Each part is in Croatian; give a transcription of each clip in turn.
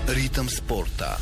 Ritam sporta.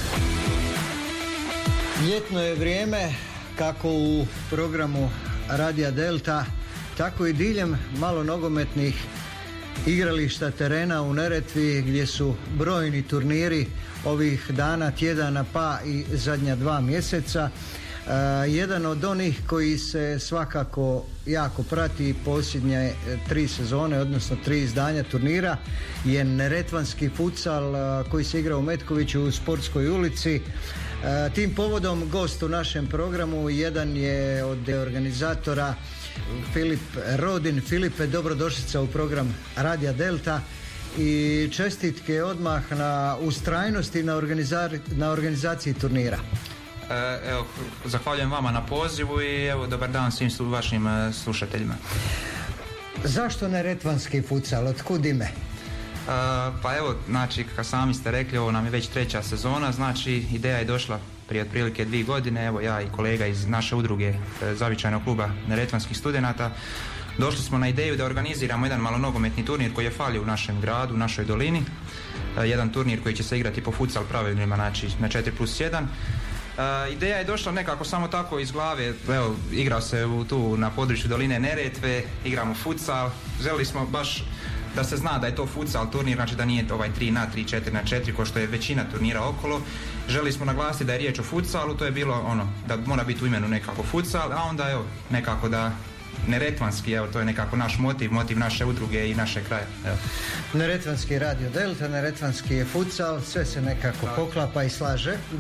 Ljetno je vrijeme, kako u programu Radija Delta, tako i diljem malo nogometnih igrališta, terena u Neretvi, gdje su brojni turniri ovih dana, tjedana pa i zadnja 2 mjeseca. Jedan od onih koji se svakako jako prati posljednje 3 sezone, odnosno 3 izdanja turnira, je neretvanski futsal koji se igra u Metkoviću u Sportskoj ulici. Tim povodom gost u našem programu jedan je od organizatora Filip Rodin. Filipe, dobrodošlica u program Radija Delta i čestitke odmah na ustrajnosti na organizaciji turnira. Evo, zahvaljujem vama na pozivu i evo, dobar dan svim vašim slušateljima. Zašto neretvanski futsal? Otkud ime? Pa evo, znači, kako sami ste rekli, ovo nam je već 3. sezona, znači ideja je došla prije otprilike 2 godine, evo ja i kolega iz naše udruge Zavičajnog kluba neretvanskih studenata došli smo na ideju da organiziramo jedan malo nogometni turnir koji je falio u našem gradu, u našoj dolini, jedan turnir koji će se igrati po futsal pravilima, znači na 4+1. Ideja je došla nekako samo tako iz glave, evo, igrao se tu na području doline Neretve, igramo futsal, želili smo baš da se zna da je to futsal turnir, znači da nije ovaj 3x3, 4x4 ko što je većina turnira okolo. Želili smo naglasiti da je riječ o futsalu, to je bilo ono, da mora biti u imenu nekako futsal, a onda evo, nekako da neretvanski, evo, to je nekako naš motiv naše udruge i naše kraja. Evo. Neretvanski Radio Delta, neretvanski je futsal, sve se nekako poklapa i slaže.